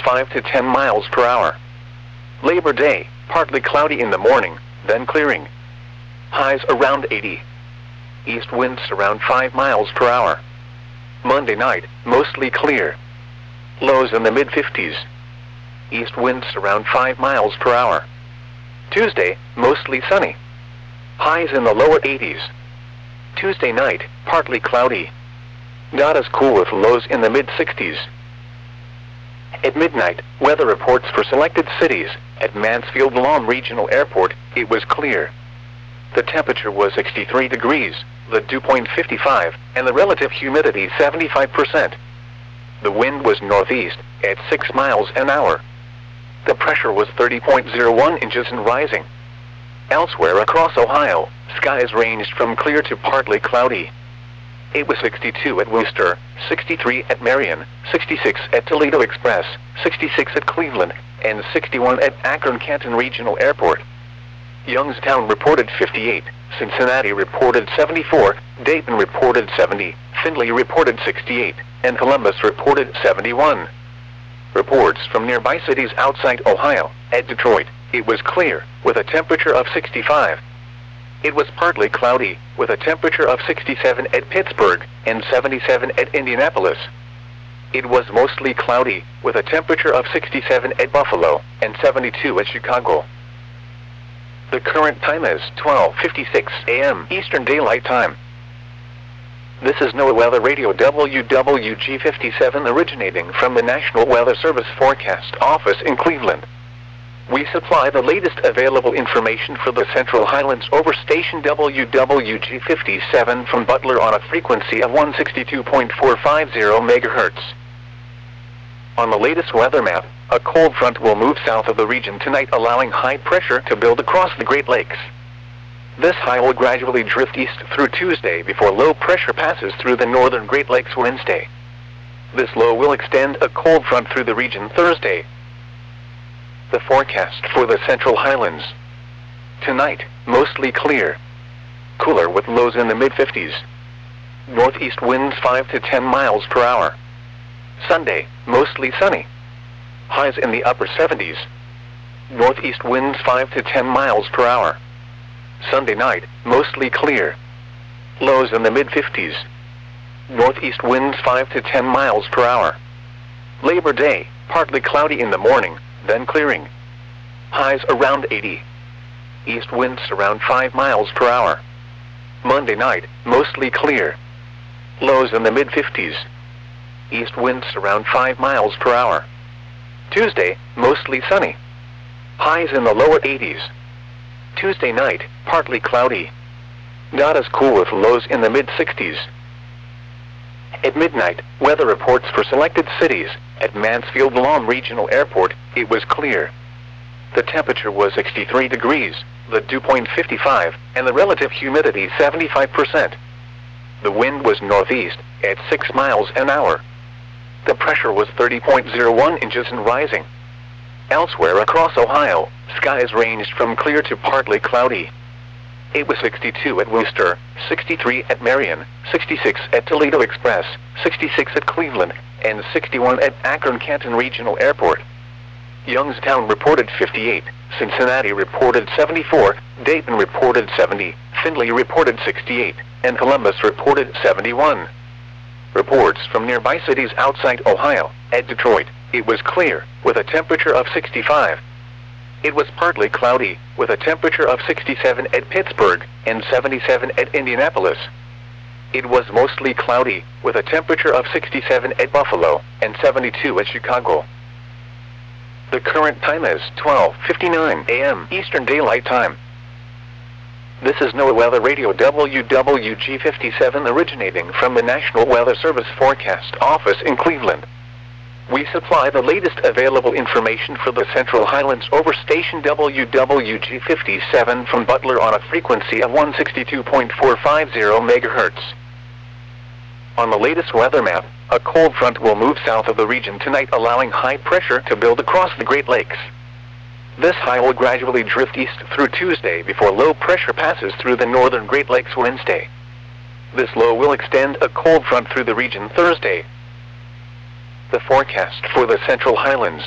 5 to 10 miles per hour. Labor Day, partly cloudy in the morning, then clearing. Highs around 80. East winds around 5 miles per hour. Monday night, mostly clear. Lows in the mid-50s. East winds around 5 miles per hour. Tuesday, mostly sunny. Highs in the lower 80s. Tuesday night, partly cloudy. Not as cool with lows in the mid-60s. At midnight, weather reports for selected cities. At Mansfield Lawn Regional Airport, it was clear. The temperature was 63 degrees, the dew point 55, and the relative humidity 75%. The wind was northeast, at 6 miles an hour. The pressure was 30.01 inches and rising. Elsewhere across Ohio, skies ranged from clear to partly cloudy. It was 62 at Wooster, 63 at Marion, 66 at Toledo Express, 66 at Cleveland, and 61 at Akron-Canton Regional Airport. Youngstown reported 58, Cincinnati reported 74, Dayton reported 70, Findlay reported 68, and Columbus reported 71. Reports from nearby cities outside Ohio. At Detroit, it was clear, with a temperature of 65. It was partly cloudy, with a temperature of 67 at Pittsburgh, and 77 at Indianapolis. It was mostly cloudy, with a temperature of 67 at Buffalo, and 72 at Chicago. The current time is 12:56 a.m. Eastern Daylight Time. This is NOAA Weather Radio WWG57 originating from the National Weather Service Forecast Office in Cleveland. We supply the latest available information for the Central Highlands over station WWG57 from Butler on a frequency of 162.450 MHz. On the latest weather map, a cold front will move south of the region tonight, allowing high pressure to build across the Great Lakes. This high will gradually drift east through Tuesday before low pressure passes through the northern Great Lakes Wednesday. This low will extend a cold front through the region Thursday. The forecast for the Central Highlands. Tonight, mostly clear. Cooler with lows in the mid-50s. Northeast winds 5 to 10 miles per hour. Sunday, mostly sunny. Highs in the upper 70s. Northeast winds 5 to 10 miles per hour. Sunday night, mostly clear. Lows in the mid-50s. Northeast winds 5 to 10 miles per hour. Labor Day, partly cloudy in the morning, then clearing. Highs around 80. East winds around 5 miles per hour. Monday night, mostly clear. Lows in the mid-50s. East winds around 5 miles per hour. Tuesday, mostly sunny. Highs in the lower 80s. Tuesday night, partly cloudy. Not as cool with lows in the mid-60s. At midnight, weather reports for selected cities. At Mansfield Lawn Regional Airport, it was clear. The temperature was 63 degrees, the dew point 55, and the relative humidity 75%. The wind was northeast, at 6 miles an hour. The pressure was 30.01 inches and rising. Elsewhere across Ohio, skies ranged from clear to partly cloudy. It was 62 at Wooster, 63 at Marion, 66 at Toledo Express, 66 at Cleveland, and 61 at Akron-Canton Regional Airport. Youngstown reported 58, Cincinnati reported 74, Dayton reported 70, Findlay reported 68, and Columbus reported 71. Reports from nearby cities outside Ohio. At Detroit, it was clear, with a temperature of 65. It was partly cloudy, with a temperature of 67 at Pittsburgh, and 77 at Indianapolis. It was mostly cloudy, with a temperature of 67 at Buffalo, and 72 at Chicago. The current time is 12:59 a.m. Eastern Daylight Time. This is NOAA Weather Radio WWG57 originating from the National Weather Service Forecast Office in Cleveland. We supply the latest available information for the Central Highlands over station WWG57 from Butler on a frequency of 162.450 MHz. On the latest weather map, a cold front will move south of the region tonight, allowing high pressure to build across the Great Lakes. This high will gradually drift east through Tuesday before low pressure passes through the northern Great Lakes Wednesday. This low will extend a cold front through the region Thursday. The forecast for the Central Highlands.